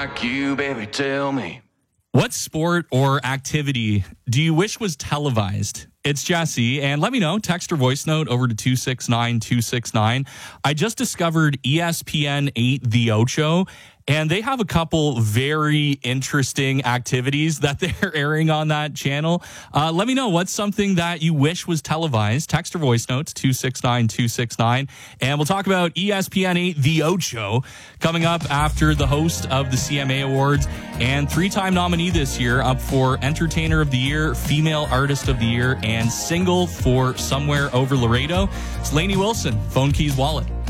Like you, baby, tell me. What sport or activity do you wish was televised? It's Jesse, and let me know. Text or voice note over to 269-269. I just discovered ESPN 8 The Ocho, and they have a couple very interesting activities that they're airing on that channel. Let me know what's something that you wish was televised. Text or voice notes 269-269. And we'll talk about ESPN 8 The Ocho coming up after the host of the CMA Awards and three-time nominee this year up for Entertainer of the Year, Female Artist of the Year, and Single for Somewhere Over Laredo. It's Lainey Wilson, Phone Keys Wallet.